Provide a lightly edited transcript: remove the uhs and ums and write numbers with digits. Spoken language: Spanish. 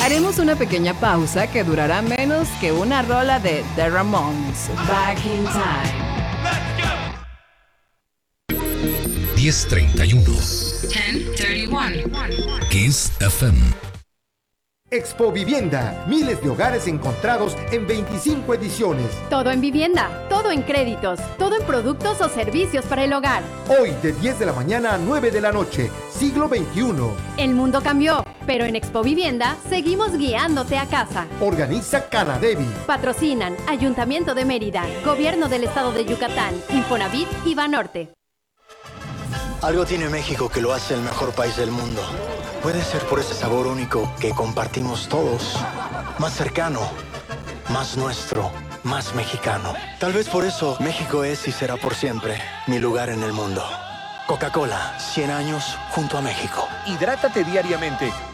Haremos una pequeña pausa que durará menos que una rola de The Ramones. Back in Time. 10:31. 10:31. Kiss FM. Expo Vivienda, miles de hogares encontrados en 25 ediciones. Todo en vivienda, todo en créditos, todo en productos o servicios para el hogar. Hoy de 10 de la mañana a 9 de la noche, siglo XXI. El mundo cambió, pero en Expo Vivienda seguimos guiándote a casa. Organiza Canadevi. Patrocinan Ayuntamiento de Mérida, Gobierno del Estado de Yucatán, Infonavit y Banorte. Algo tiene México que lo hace el mejor país del mundo. Puede ser por ese sabor único que compartimos todos. Más cercano, más nuestro, más mexicano. Tal vez por eso México es y será por siempre mi lugar en el mundo. Coca-Cola, 100 años junto a México. Hidrátate diariamente